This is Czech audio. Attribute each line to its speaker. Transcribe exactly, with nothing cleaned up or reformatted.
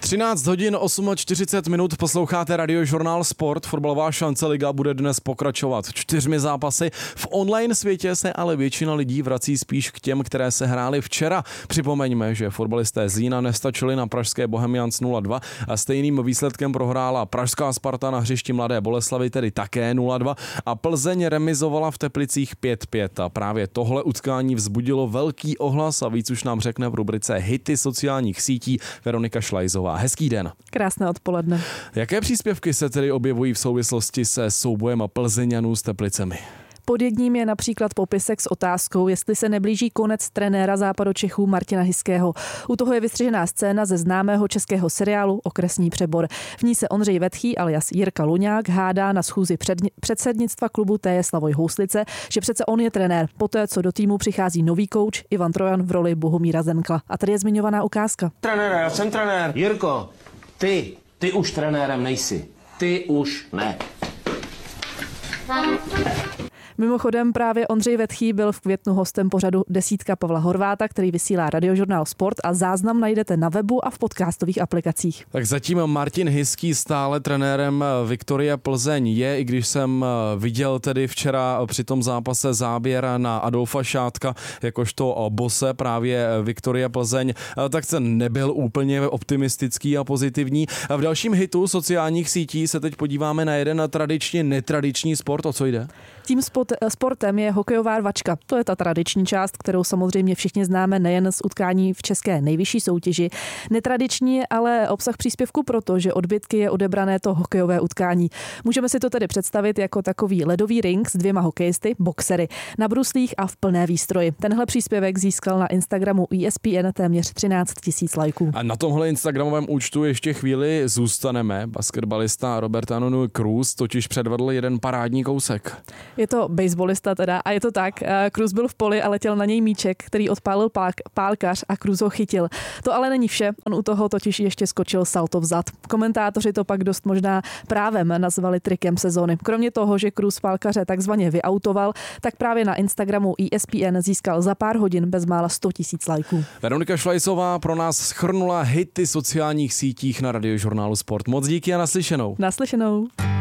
Speaker 1: třináct hodin čtyřicet osm minut posloucháte Radiožurnál Sport. Fotbalová šance liga bude dnes pokračovat čtyřmi zápasy. V online světě se ale většina lidí vrací spíš k těm, které se hrály včera. Připomeňme, že fotbalisté z Jína nestačili na pražské Bohemians nula dva a stejným výsledkem prohrála pražská Sparta na hřišti Mladé Boleslavi, tedy také nula dva, a Plzeň remizovala v Teplicích pět pět. A právě tohle utkání vzbudilo velký ohlas a víc už nám řekne v rubrice Hity sociálních sítí Veronika Šlajzová. Hezký den.
Speaker 2: Krásné odpoledne.
Speaker 1: Jaké příspěvky se tedy objevují v souvislosti se soubojem Plzeňanů s Teplicemi?
Speaker 2: Pod jedním je například popisek s otázkou, jestli se neblíží konec trenéra Západočechů Martina Hiského. U toho je vystřižená scéna ze známého českého seriálu Okresní přebor. V ní se Ondřej Vetchý alias Jirka Luňák hádá na schůzi před, předsednictva klubu T J Slavoj Houslice, že přece on je trenér, poté co do týmu přichází nový kouč Ivan Trojan v roli Bohumíra Zemkla. A tady je zmiňovaná ukázka.
Speaker 3: Trenér, já jsem trenér. Jirko, ty, ty už trenérem nejsi. Ty už ne.
Speaker 2: Mimochodem právě Ondřej Vetchý byl v květnu hostem pořadu Desítka Pavla Horváta, který vysílá Radiožurnál Sport, a záznam najdete na webu a v podcastových aplikacích.
Speaker 1: Tak zatím Martin Hiský stále trenérem Viktorie Plzeň je, i když jsem viděl tedy včera při tom zápase záběr na Adolfa Šátka jakožto bose právě Viktorie Plzeň, tak ten nebyl úplně optimistický a pozitivní. V dalším hitu sociálních sítí se teď podíváme na jeden tradičně netradiční sport. O co jde?
Speaker 2: Tím sportem je hokejová rvačka. To je ta tradiční část, kterou samozřejmě všichni známe nejen z utkání v české nejvyšší soutěži. Netradiční je ale obsah příspěvku proto, že odbytky je odebrané to hokejové utkání. Můžeme si to tedy představit jako takový ledový ring s dvěma hokejisty, boxery, na bruslích a v plné výstroji. Tenhle příspěvek získal na Instagramu E S P N téměř třináct tisíc lajků.
Speaker 1: A na tomhle instagramovém účtu ještě chvíli zůstaneme. Basketbalista Robert Anonu Cruz totiž předvedl jeden parádní kousek.
Speaker 2: Je to baseballista teda a je to tak. Cruz byl v poli a letěl na něj míček, který odpálil pál, pálkař a Cruz ho chytil. To ale není vše, on u toho totiž ještě skočil salto vzad. Komentátoři to pak dost možná právem nazvali trikem sezóny. Kromě toho, že Cruz pálkaře takzvaně vyautoval, tak právě na Instagramu E S P N získal za pár hodin bezmála sto tisíc lajků.
Speaker 1: Veronika Šlajzová pro nás shrnula hity sociálních sítích na Radiožurnálu Sport. Moc díky a naslyšenou.
Speaker 2: Naslyšenou.